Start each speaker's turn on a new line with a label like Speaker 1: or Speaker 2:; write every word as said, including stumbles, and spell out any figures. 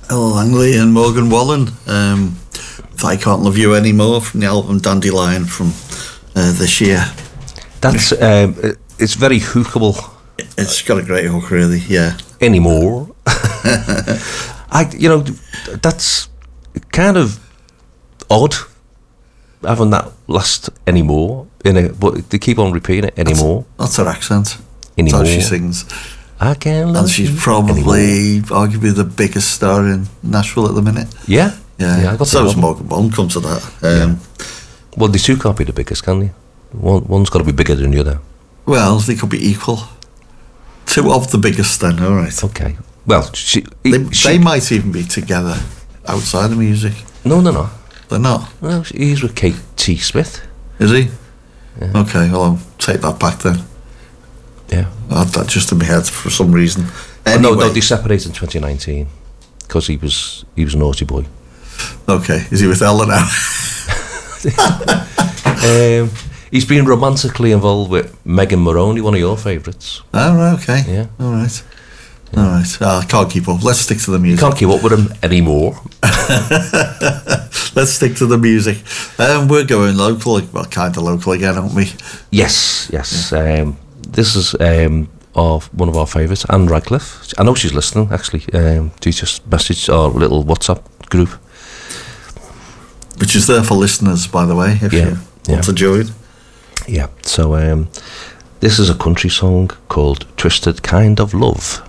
Speaker 1: Ella Langley and Morgan Wallen. Um, I Can't Love You Anymore from the album Dandelion from uh, this year.
Speaker 2: That's um, it's very hookable.
Speaker 1: It's got a great hook, really. Yeah.
Speaker 2: Anymore. I, you know, that's kind of odd having that last anymore in it, but they keep on repeating it anymore.
Speaker 1: That's, that's her accent.
Speaker 2: Anymore.
Speaker 1: That's how she sings.
Speaker 2: I can't love
Speaker 1: And she's
Speaker 2: you
Speaker 1: probably
Speaker 2: anymore.
Speaker 1: arguably the biggest star in Nashville at the minute.
Speaker 2: Yeah.
Speaker 1: Yeah.
Speaker 2: yeah I got
Speaker 1: so is
Speaker 2: album.
Speaker 1: Morgan Wallen, come to that. Um,
Speaker 2: yeah. Well, the two can't be the biggest, can they? One, one's got to be bigger than the other.
Speaker 1: Well, they could be equal. Two of the biggest then, all right.
Speaker 2: Okay. Well, she,
Speaker 1: They,
Speaker 2: she,
Speaker 1: they might even be together outside of music.
Speaker 2: No, no, no.
Speaker 1: They're not.
Speaker 2: Well, he's with Kate T. Smith.
Speaker 1: Is he?
Speaker 2: Yeah.
Speaker 1: Okay, well, I'll take that back then.
Speaker 2: Yeah.
Speaker 1: I had that just in my head for some reason. Anyway.
Speaker 2: Oh, no, no, they separated in twenty nineteen because he was he was a naughty boy.
Speaker 1: Okay, is he with Ella now?
Speaker 2: um, he's been romantically involved with Megan Moroney, one of your favourites.
Speaker 1: Oh, right, okay.
Speaker 2: Yeah.
Speaker 1: All right. Yeah. All right. Oh, I can't keep up. Let's stick to the music.
Speaker 2: You can't keep up with him anymore.
Speaker 1: Let's stick to the music. Um, we're going local, well, kind of local again, aren't we?
Speaker 2: Yes, yes. Yeah. Um, this is um, our, one of our favourites, Anne Radcliffe. I know she's listening, actually. Um, she just messaged our little WhatsApp group.
Speaker 1: Which is there for listeners, by the way, if
Speaker 2: yeah,
Speaker 1: you
Speaker 2: yeah.
Speaker 1: want to join.
Speaker 2: Yeah, so um, this is a country song called Twisted Kind of Love.